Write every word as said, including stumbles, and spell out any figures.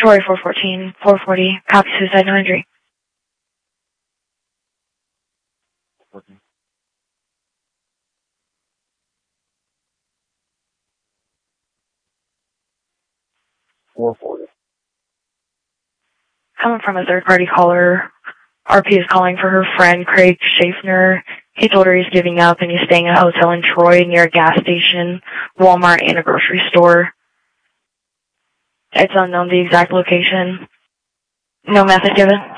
Troy four fourteen, four forty, copy suicide no injury. four forty. Coming from a third-party caller, R P is calling for her friend Craig Schaffner. He told her he's giving up and he's staying at a hotel in Troy near a gas station, Walmart, and a grocery store. It's unknown the exact location. No method given.